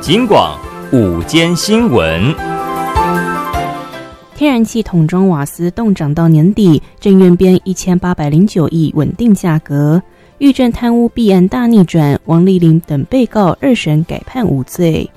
金广午间新闻。 天然气桶装瓦斯冻涨到年底，政院编1809亿稳定价格。预证贪污弊案大逆转，王丽玲等被告2审改判无罪。